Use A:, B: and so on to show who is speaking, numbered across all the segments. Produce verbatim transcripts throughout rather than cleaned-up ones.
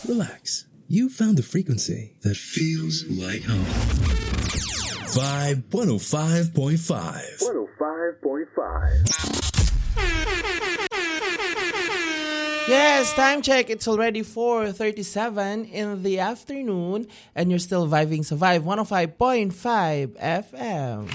A: relax. You found the frequency that feels like home. Vibe one oh five point five.
B: one oh five point five.
C: Yes, time check. It's already four thirty-seven in the afternoon and you're still vibing sa Vibe one oh five point five F M.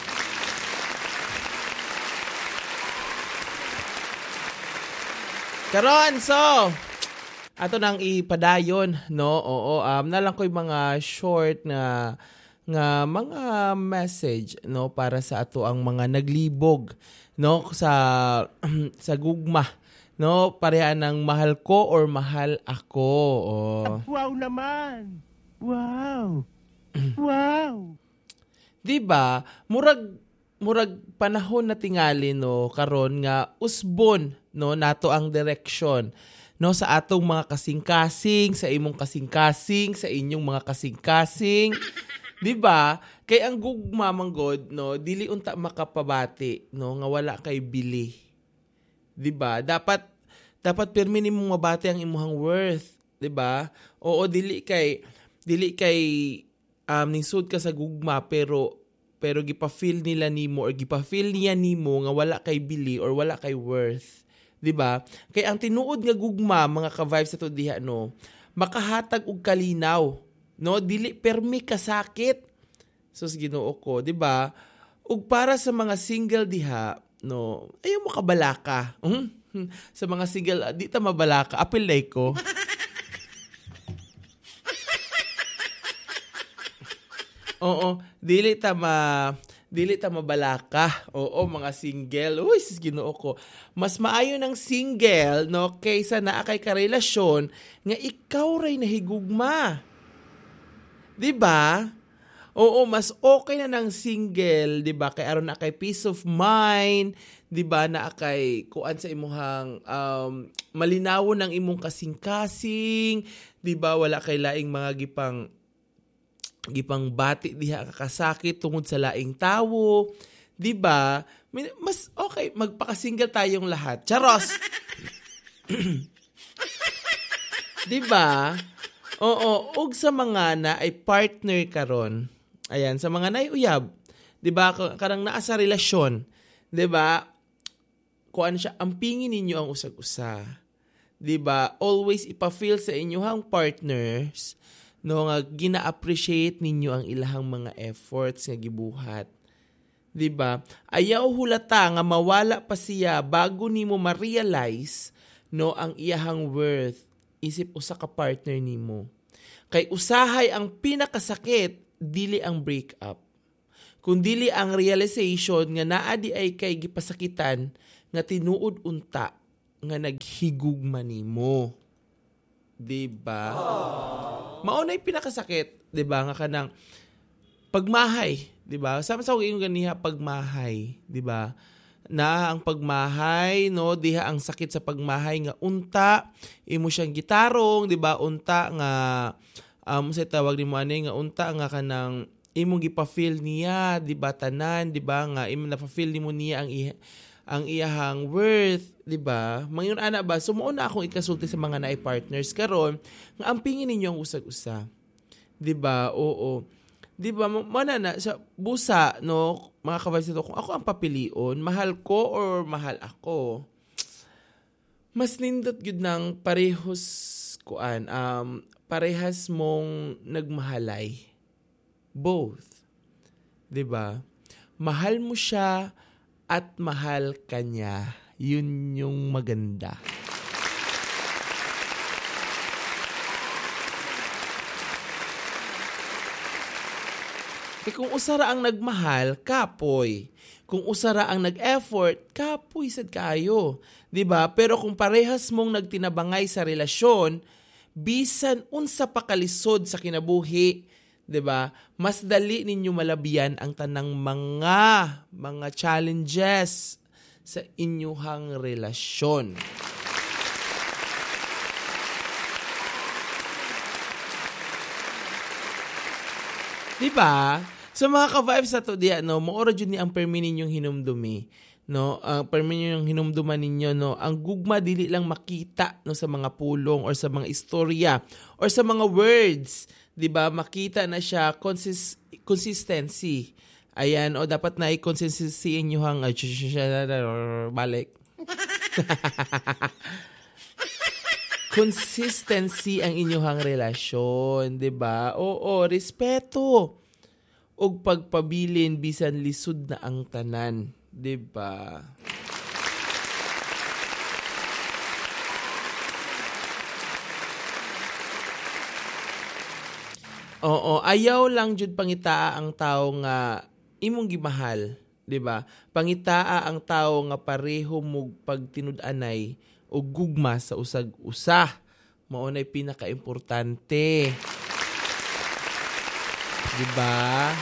C: Karon, so ato nang ipadayon, no? Oo, um nalang ko yung mga short na nga mga message, no, para sa ato ang mga naglibog, no, sa sa gugma, no, pareha ng mahal ko or mahal ako. Oh.
D: Wow naman. Wow. Wow.
C: Diba? Murag murag panahon na tingali, no, karon nga usbon, no, nato ang direksyon, no, sa atong mga kasing-kasing, sa imong kasing-kasing, sa inyong mga kasing-kasing. Diba? Kay ang gugma manggod, no, dili unta makapabati, no, nga wala kay bili. Diba? Dapat dapat permi nimong mabati ang imong worth, diba? Oo, dili kay dili kay um ningsud ka sa gugma pero pero gipa-feel nila nimo or gipa-feel niya nimo nga wala kay bili or wala kay worth. Diba? Kay ang tinuod nga gugma, mga ka-vibes sa to diha, no, makahatag og kalinaw, no, dili permi kasakit. Sus Ginoo ko, 'di ba? Ug para sa mga single diha, no, ayo mo kabalaka. Mm-hmm. Sa mga single, di ta mabalaka, apilay ko. Oo, dili ta ma dili ta mabalaka. Oo, mga single. Uy, sus Ginoo ko. Mas maayo ng single, no, kaysa naa kay karelasyon nga ikaw ray nahigugma. 'Di ba? Oo, mas okay na ng single, 'di ba? Kay aron na kay peace of mind, 'di ba? Na kay kuan sa imuhang um malinawon ng imong kasing-kasing, 'di ba? Wala kay laing mga gipang gipang bati diha kakasakit tungod sa laing tawo, 'di ba? Mas okay magpaka-single tayong lahat. Charos. 'Di ba? Oo, ug sa mga na ay partner karon. Ayan, sa mga naiuyab, 'di ba, karang naa sa relasyon, 'di ba? Kuan siya, ampingin ninyo ang usag-usa. 'Di ba? Always ipa-feel sa inyong partners, no, nga gina-appreciate ninyo ang ilahang mga efforts nga gibuhat. 'Di ba? Ayaw hulata nga mawala pa siya bago nimo ma-realize, no, ang iyahang worth isip usa ka partner nimo. Kay usahay ang pinakasakit, dili ang breakup. Kung dili ang realization nga naa di ay kay gipasakitan nga tinuod unta nga naghigugma nimo. Diba? Mao na yung pinakasakit, diba? Nga kanang pagmahay, diba? Sama sa yung ganiha pagmahay, diba? Na ang pagmahay, no, diha ang sakit sa pagmahay nga unta imo siyang gitarong, di ba? Unta nga um sa tawag nimo ani nga unta nga kanang imong gipa-feel niya, di ba, tanan, di ba, nga imong na-feel nimo niya ang iya, ang iyahang worth, di ba? Mangyun ana ba sumuo na akong ikasulti sa mga naay partners karon nga ampingin ninyo ang usag-usa. Di ba? Oo. Di ba, mana na, sa busa, no, mga ka-vibes nito, kung ako ang papilion, mahal ko or mahal ako, mas nindot yun ng parehos, kuan, um, parehas mong nagmahalay. Both. Di ba? Mahal mo siya at mahal ka niya. Yun yung maganda. E kung usara ang nagmahal, kapoy. Kung usara ang nag-effort, kapoy sad kayo. 'Di ba? Pero kung parehas mong nagtinabangay sa relasyon, bisan unsa pa kalisod sa kinabuhi, 'di ba? Mas dali ninyo malabiyan ang tanang mga mga challenges sa inyong relasyon. Di ba? So mga ka-vibes sa to diya, no, maura dyan ni ang permi ninyong hinumdumi. no, ang uh, permi yung hinumduman ninyo, no, ang gugma dili lang makita, no, sa mga pulong or sa mga istorya or sa mga words, 'di ba? Makita na siya consist consistency. Ayan, o dapat na i-consistency inyo hang balik. Consistency ang inyong relasyon, 'di ba? Oo, respeto ug pagpabilin bisan lisod na ang tanan, 'di ba? Oo, ayaw lang jud pangitaa ang tawo nga imong gimahal, 'di ba? Pangitaa ang tawo nga pareho mo pagtinud-anay o gugma sa usag-usa. Mao nay pinaka-importante. 'Di ba?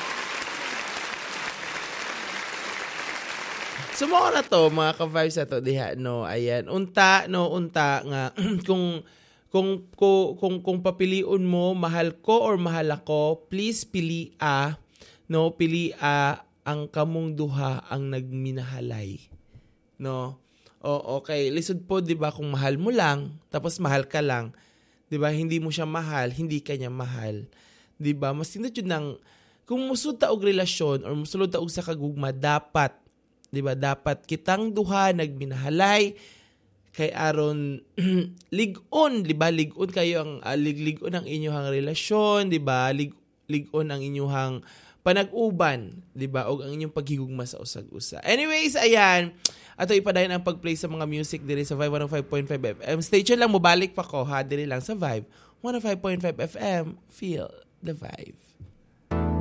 C: So mo na to mga ka-vibes ato diha, no. Ayan, unta no unta nga kung kung kung kung, kung papiliun mo mahal ko or mahal ako, please pili a no, pili a ang kamong duha ang nagminahalay. No? O okay, lisod po 'di ba kung mahal mo lang tapos mahal ka lang, 'di ba? Hindi mo siya mahal, hindi ka niya mahal. 'Di ba? Mas tindot yun ng kung musud ta og relasyon or musulod ta og sa kagugma, dapat 'di ba? Dapat kitang duha nagminahalay kay aron lig-on, 'di ba? Lig-on kayo ang uh, lig-lig-on ang inyong relasyon, 'di ba? Lig lig-on ang inyong panag-uban, 'di ba? Og ang inyong paghigugma sa usag-usa. Anyways, ayan. Ato ipadayon ang pag-play sa mga music diri sa Vibe one oh five point five F M. Stay tuned lang, mobalik pa ko ha diri lang sa Vibe one oh five point five F M. Feel the vibe.